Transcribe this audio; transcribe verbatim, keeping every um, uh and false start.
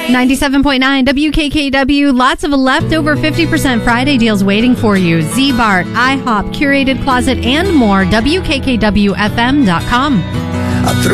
ninety-seven point nine W K K W. Lots of leftover fifty percent Friday deals waiting for you. Z-Bart, IHOP, Curated Closet, and more. W K K W F M dot com.